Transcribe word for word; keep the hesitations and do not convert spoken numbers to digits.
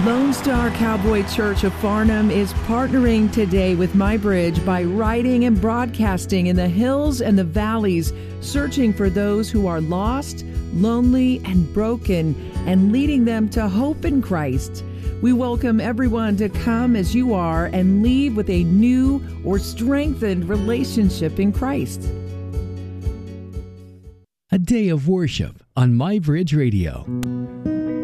Lone Star Cowboy Church of Farnham is partnering today with MyBridge by writing and broadcasting in the hills and the valleys, searching for those who are lost, lonely, and broken, and leading them to hope in Christ. We welcome everyone to come as you are and leave with a new or strengthened relationship in Christ. A day of worship on MyBridge Radio.